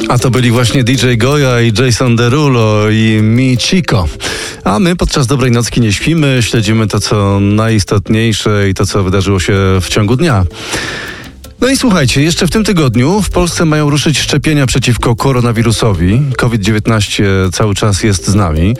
A to byli właśnie DJ Goja i Jason Derulo i Mi Chico. A my podczas Dobrej Nocki nie śpimy, śledzimy to, co najistotniejsze i to, co wydarzyło się w ciągu dnia. No i słuchajcie, jeszcze w tym tygodniu w Polsce mają ruszyć szczepienia przeciwko koronawirusowi. COVID-19 cały czas jest z nami.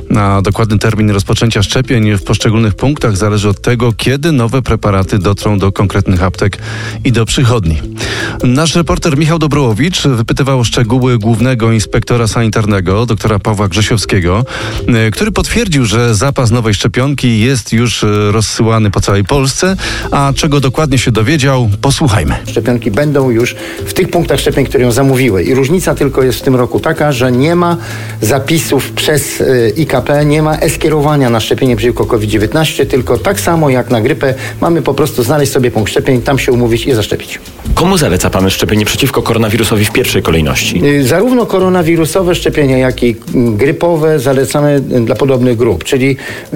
A dokładny termin rozpoczęcia szczepień w poszczególnych punktach zależy od tego, kiedy nowe preparaty dotrą do konkretnych aptek i do przychodni. Nasz reporter Michał Dobrołowicz wypytywał szczegóły głównego inspektora sanitarnego, doktora Pawła Grzesiowskiego, który potwierdził, że zapas nowej szczepionki jest już rozsyłany po całej Polsce. A czego dokładnie się dowiedział, posłuchajmy. Szczepionki będą już w tych punktach szczepień, które ją zamówiły. I różnica tylko jest w tym roku taka, że nie ma zapisów przez IKP, nie ma e-skierowania na szczepienie przeciwko COVID-19, tylko tak samo jak na grypę mamy po prostu znaleźć sobie punkt szczepień, tam się umówić i zaszczepić. Komu zaleca pan szczepienie przeciwko koronawirusowi w pierwszej kolejności? Zarówno koronawirusowe szczepienia, jak i grypowe zalecamy dla podobnych grup, czyli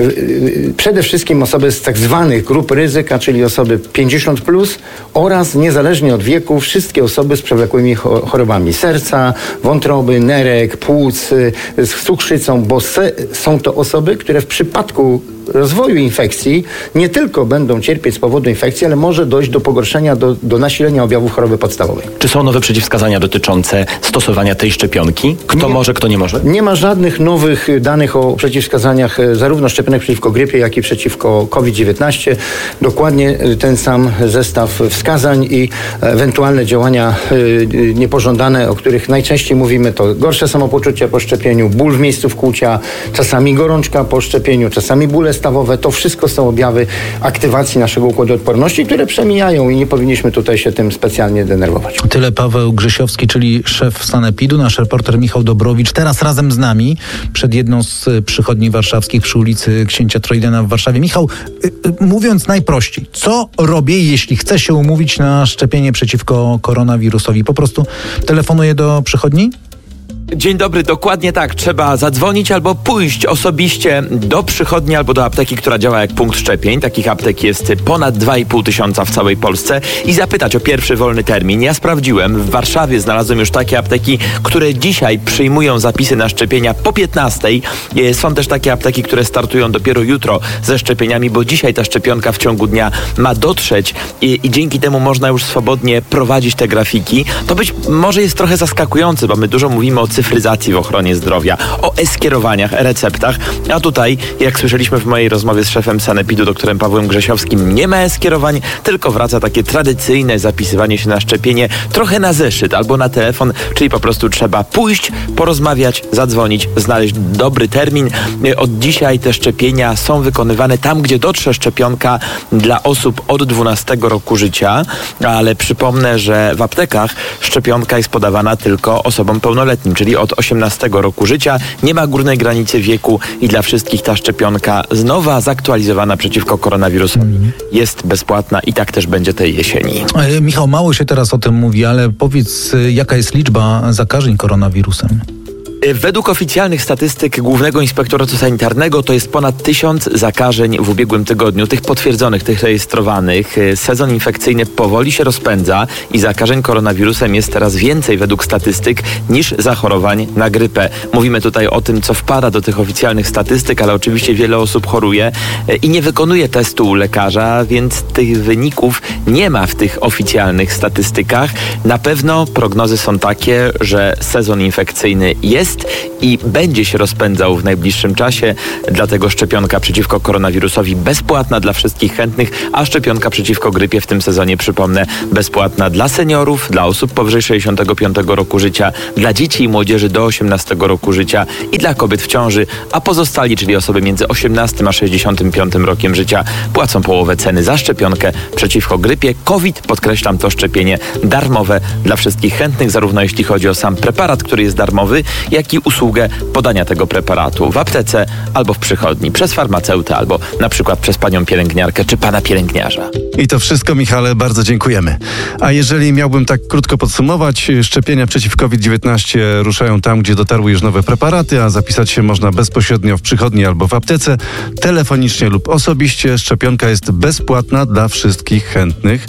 przede wszystkim osoby z tak zwanych grup ryzyka, czyli osoby 50+, oraz niezależnie od wieku wszystkie osoby z przewlekłymi chorobami serca, wątroby, nerek, płuc, z cukrzycą, bo są to osoby, które w przypadku rozwoju infekcji nie tylko będą cierpieć z powodu infekcji, ale może dojść do pogorszenia, do nasilenia objawów choroby podstawowej. Czy są nowe przeciwwskazania dotyczące stosowania tej szczepionki? Kto może, kto nie może? Nie ma żadnych nowych danych o przeciwwskazaniach zarówno szczepionek przeciwko grypie, jak i przeciwko COVID-19. Dokładnie ten sam zestaw wskazań i ewentualne działania niepożądane, o których najczęściej mówimy, to gorsze samopoczucie po szczepieniu, ból w miejscu wkłucia, czasami gorączka po szczepieniu, czasami bóle stawowe. To wszystko są objawy aktywacji naszego układu odporności, które przemijają i nie powinniśmy tutaj się tym specjalnie denerwować. Tyle Paweł Grzesiowski, czyli szef sanepidu, nasz reporter Michał Dobrowicz, teraz razem z nami przed jedną z przychodni warszawskich przy ulicy Księcia Trojdena w Warszawie. Michał, mówiąc najprościej, co robię, jeśli chcę się umówić na szczepienie przeciwko koronawirusowi? Po prostu telefonuję do przychodni? Dzień dobry, dokładnie tak. Trzeba zadzwonić albo pójść osobiście do przychodni albo do apteki, która działa jak punkt szczepień. Takich aptek jest ponad 2,5 tysiąca w całej Polsce i zapytać o pierwszy wolny termin. Ja sprawdziłem, w Warszawie znalazłem już takie apteki, które dzisiaj przyjmują zapisy na szczepienia po 15:00. Są też takie apteki, które startują dopiero jutro ze szczepieniami, bo dzisiaj ta szczepionka w ciągu dnia ma dotrzeć i dzięki temu można już swobodnie prowadzić te grafiki. To być może jest trochę zaskakujące, bo my dużo mówimy o cyfryzacji w ochronie zdrowia, o e-skierowaniach, e-receptach, a tutaj, jak słyszeliśmy w mojej rozmowie z szefem sanepidu, doktorem Pawłem Grzesiowskim, nie ma e-skierowań, tylko wraca takie tradycyjne zapisywanie się na szczepienie, trochę na zeszyt albo na telefon, czyli po prostu trzeba pójść, porozmawiać, zadzwonić, znaleźć dobry termin. Od dzisiaj te szczepienia są wykonywane tam, gdzie dotrze szczepionka dla osób od 12 roku życia, ale przypomnę, że w aptekach szczepionka jest podawana tylko osobom pełnoletnim, czyli od 18 roku życia. Nie ma górnej granicy wieku i dla wszystkich ta szczepionka z nowa, zaktualizowana przeciwko koronawirusowi jest bezpłatna i tak też będzie tej jesieni. Michał, mało się teraz o tym mówi, ale powiedz, jaka jest liczba zakażeń koronawirusem? Według oficjalnych statystyk Głównego Inspektoratu Sanitarnego to jest ponad 1000 zakażeń w ubiegłym tygodniu, tych potwierdzonych, tych rejestrowanych. Sezon infekcyjny powoli się rozpędza i zakażeń koronawirusem jest teraz więcej według statystyk niż zachorowań na grypę. Mówimy tutaj o tym, co wpada do tych oficjalnych statystyk, ale oczywiście wiele osób choruje i nie wykonuje testu u lekarza, więc tych wyników nie ma w tych oficjalnych statystykach. Na pewno prognozy są takie, że sezon infekcyjny jest i będzie się rozpędzał w najbliższym czasie, dlatego szczepionka przeciwko koronawirusowi bezpłatna dla wszystkich chętnych, a szczepionka przeciwko grypie w tym sezonie, przypomnę, bezpłatna dla seniorów, dla osób powyżej 65 roku życia, dla dzieci i młodzieży do 18 roku życia i dla kobiet w ciąży, a pozostali, czyli osoby między 18 a 65 rokiem życia, płacą połowę ceny za szczepionkę przeciwko grypie. COVID, podkreślam, to szczepienie darmowe dla wszystkich chętnych, zarówno jeśli chodzi o sam preparat, który jest darmowy, jak i usługę podania tego preparatu w aptece albo w przychodni przez farmaceutę albo na przykład przez panią pielęgniarkę czy pana pielęgniarza. I to wszystko, Michale, bardzo dziękujemy. A jeżeli miałbym tak krótko podsumować, szczepienia przeciw COVID-19 ruszają tam, gdzie dotarły już nowe preparaty, a zapisać się można bezpośrednio w przychodni albo w aptece, telefonicznie lub osobiście. Szczepionka jest bezpłatna dla wszystkich chętnych.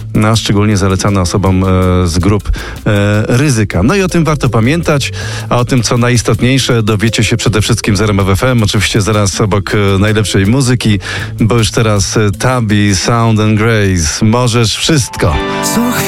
a szczególnie zalecane osobom z grup ryzyka. No i o tym warto pamiętać, a o tym, co najistotniejsze, dowiecie się przede wszystkim z RMF FM, oczywiście zaraz obok najlepszej muzyki, bo już teraz Tabby, Sound and Grace. Możesz wszystko.